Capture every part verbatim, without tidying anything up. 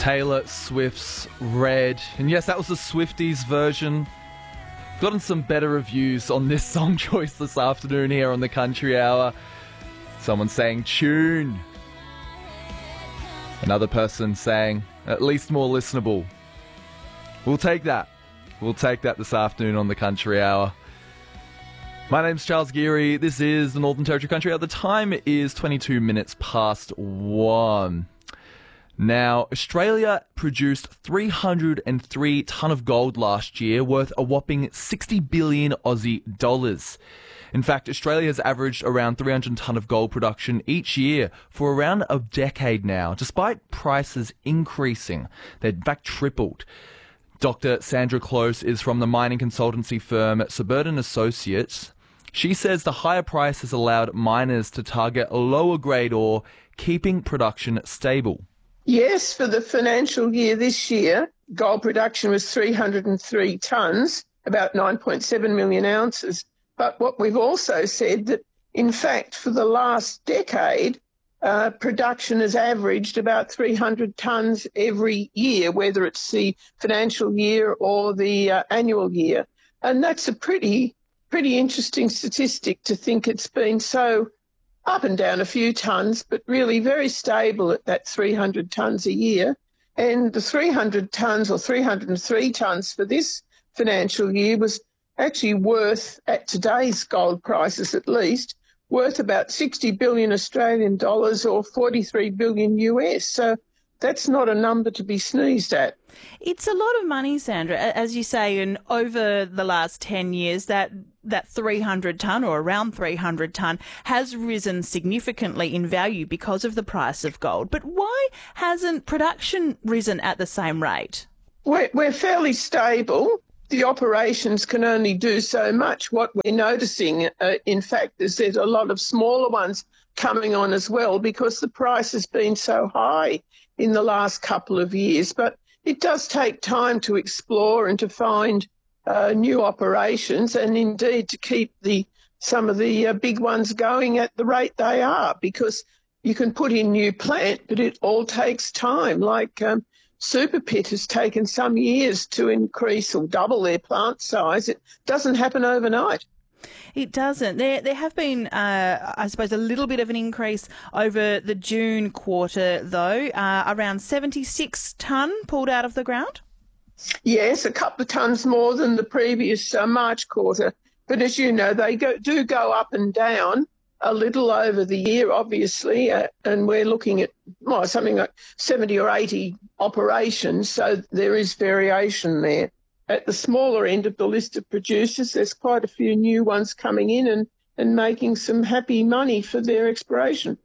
Taylor Swift's Red. And yes, that was the Swifties version. Gotten some better reviews on this song choice this afternoon here on the Country Hour. Someone saying tune. Another person saying at least more listenable. We'll take that. We'll take that this afternoon on the Country Hour. My name's Charles Geary. This is the Northern Territory Country Hour. The time is twenty-two minutes past one. Now, Australia produced three hundred three tonne of gold last year, worth a whopping sixty billion Aussie dollars. In fact, Australia has averaged around three hundred tonne of gold production each year for around a decade now, despite prices increasing. They've in fact tripled. Doctor Sandra Close is from the mining consultancy firm Suburban Associates. She says the higher price has allowed miners to target a lower grade ore, keeping production stable. Yes, for the financial year this year, gold production was three hundred three tonnes, about nine point seven million ounces. But what we've also said that, in fact, for the last decade, uh, production has averaged about three hundred tonnes every year, whether it's the financial year or the uh, annual year. And that's a pretty, pretty interesting statistic to think it's been so up and down a few tonnes, but really very stable at that three hundred tonnes a year. And the three hundred tonnes or three hundred three tonnes for this financial year was actually worth, at today's gold prices at least, worth about sixty billion Australian dollars or forty-three billion U S. So that's not a number to be sneezed at. It's a lot of money, Sandra. As you say, and over the last ten years, that that three hundred tonne or around three hundred tonne has risen significantly in value because of the price of gold. But why hasn't production risen at the same rate? We're, we're fairly stable. The operations can only do so much. What we're noticing, uh, in fact, is there's a lot of smaller ones coming on as well because the price has been so high in the last couple of years. But it does take time to explore and to find uh, new operations and indeed to keep the some of the uh, big ones going at the rate they are, because you can put in new plant, but it all takes time. Like um, Super Pit has taken some years to increase or double their plant size. It doesn't happen overnight. It doesn't. There there have been, uh, I suppose, a little bit of an increase over the June quarter, though, uh, around seventy-six tonne pulled out of the ground? Yes, a couple of tonnes more than the previous uh, March quarter. But as you know, they go, do go up and down a little over the year, obviously, uh, and we're looking at well, something like seventy or eighty operations, so there is variation there. At the smaller end of the list of producers, there's quite a few new ones coming in and, and making some happy money for their exploration.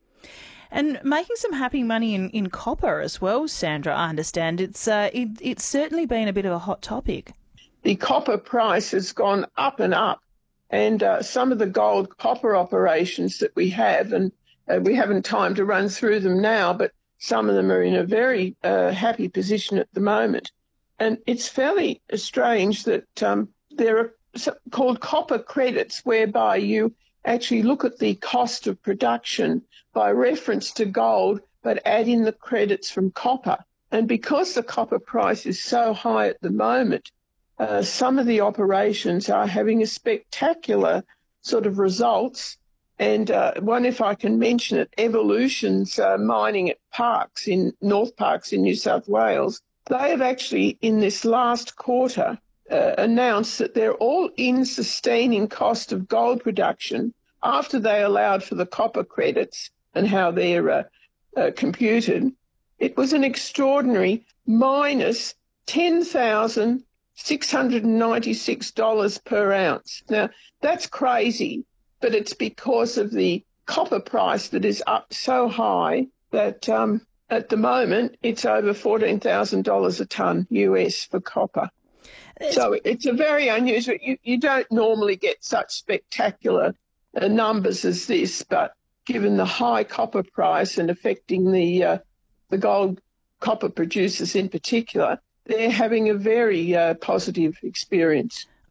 And making some happy money in, in copper as well, Sandra, I understand. It's uh, it, it's certainly been a bit of a hot topic. The copper price has gone up and up, and uh, some of the gold copper operations that we have, and uh, we haven't time to run through them now, but some of them are in a very uh, happy position at the moment. And it's fairly strange that um, there are called copper credits, whereby you actually look at the cost of production by reference to gold, but add in the credits from copper. And because the copper price is so high at the moment, uh, some of the operations are having a spectacular sort of results. And uh, one, if I can mention it, Evolution's uh, mining at Parkes in North Parkes in New South Wales, they have actually, in this last quarter, uh, announced that their all-in sustaining cost of gold production, after they allowed for the copper credits and how they're uh, uh, computed, it was an extraordinary minus ten thousand six hundred ninety-six dollars per ounce. Now, that's crazy, but it's because of the copper price that is up so high that um, at the moment it's over fourteen thousand dollars a tonne U S for copper. It's, so it's a very unusual. You, you don't normally get such spectacular uh, numbers as this, but given the high copper price and affecting the uh, the gold copper producers in particular, they're having a very uh, positive experience.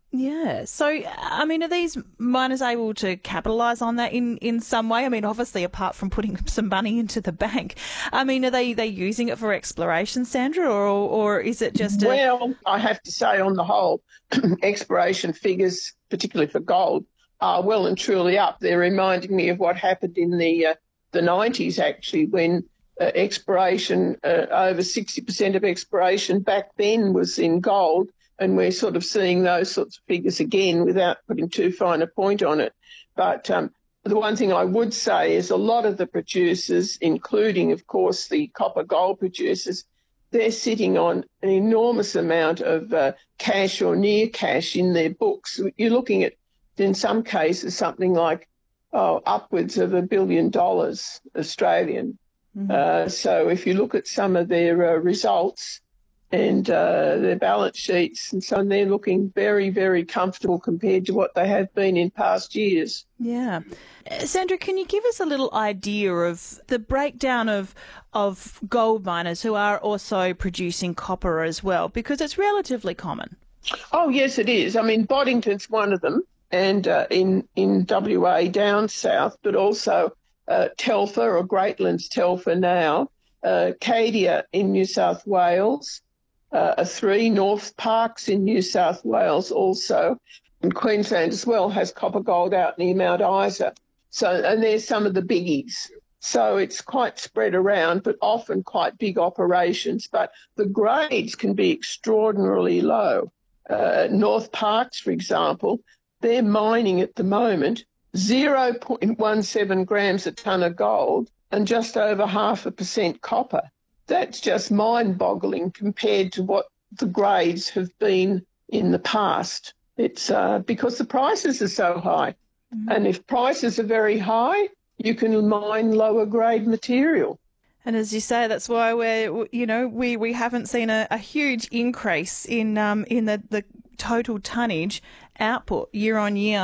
Yeah. So, I mean, are these miners able to capitalise on that in, in some way? I mean, obviously, apart from putting some money into the bank, I mean, are they, they using it for exploration, Sandra, or or is it just a... Well, I have to say, on the whole, exploration figures, particularly for gold, are well and truly up. They're reminding me of what happened in the uh, the nineties, actually, when uh, exploration, uh, over sixty percent of exploration back then was in gold. And we're sort of seeing those sorts of figures again without putting too fine a point on it. But um, the one thing I would say is a lot of the producers, including, of course, the copper gold producers, they're sitting on an enormous amount of uh, cash or near cash in their books. You're looking at, in some cases, something like oh, upwards of a billion dollars Australian. Mm-hmm. Uh, so if you look at some of their uh, results, and uh, their balance sheets and so on, they're looking very, very comfortable compared to what they have been in past years. Yeah. Sandra, can you give us a little idea of the breakdown of of gold miners who are also producing copper as well? Because it's relatively common. Oh, yes, it is. I mean, Boddington's one of them, and uh, in, in W A down south, but also uh, Telfer or Greatlands Telfer now, uh, Cadia in New South Wales, Uh, three North Parks in New South Wales also, and Queensland as well has copper gold out near Mount Isa. So, and there's some of the biggies. So it's quite spread around, but often quite big operations. But the grades can be extraordinarily low. Uh, North Parks, for example, they're mining at the moment zero point one seven grams a tonne of gold and just over half a percent copper. That's just mind-boggling compared to what the grades have been in the past. It's uh, because the prices are so high. Mm-hmm. And if prices are very high, you can mine lower grade material. And as you say, that's why we're, you know, we, we haven't seen a, a huge increase in um in the, the total tonnage output year on year.